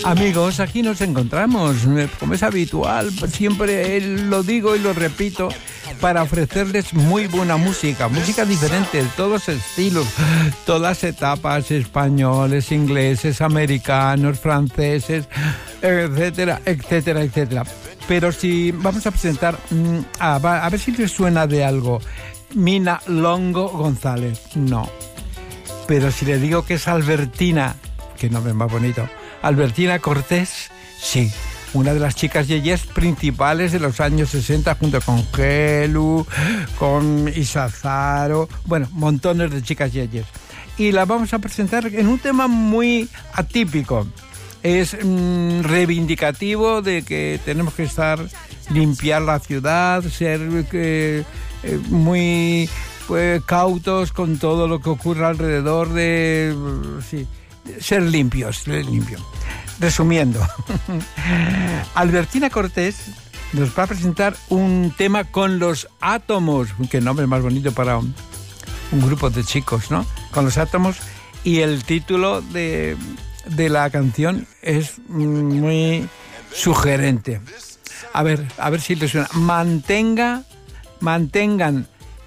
Amigos, aquí nos encontramos, como es habitual, siempre lo digo y lo repito, para ofrecerles muy buena música, música diferente, de todos estilos, todas etapas, españoles, ingleses, americanos, franceses, etcétera, etcétera, etcétera. Pero si vamos a presentar, a ver si les suena de algo, Mina Longo González, no. Pero si le digo que es Albertina, qué nombre más bonito, Albertina Cortés, sí, una de las chicas yeyes principales de los años 60, junto con Gelu, con Isazaro, bueno, montones de chicas yeyes. Y la vamos a presentar en un tema muy atípico. Es reivindicativo de que tenemos que limpiar la ciudad, ser muy cautos con todo lo que ocurre alrededor de... sí, ser limpios, Resumiendo, Albertina Cortés nos va a presentar un tema con los átomos, qué nombre más bonito para un grupo de chicos, ¿no? Con los átomos, y el título de la canción es muy sugerente. A ver si les suena. Mantengan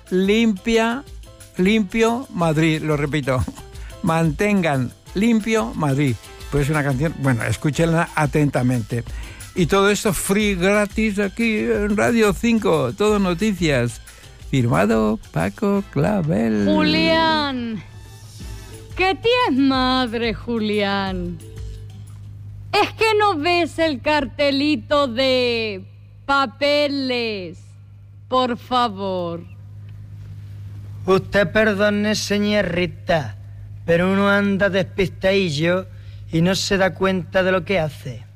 limpio Madrid, lo repito. Mantengan limpio Madrid. Pues una canción, bueno, escúchenla atentamente. Y todo esto free, gratis, aquí en Radio 5, todo noticias. Firmado Paco Clavel. Julián, que tienes madre, Julián. ¿Es que no ves el cartelito de papeles? Por favor. Usted perdone, señorita, pero uno anda despistadillo y no se da cuenta de lo que hace.